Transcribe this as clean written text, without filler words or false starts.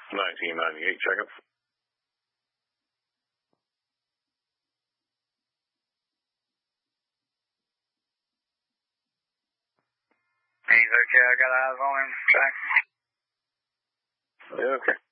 1998, check it. He's okay, I got eyes on him, check. Yeah, okay.